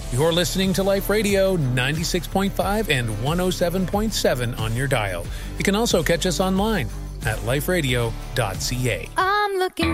You're listening to Life Radio 96.5 and 107.7 on your dial. You can also catch us online at liferadio.ca. I'm looking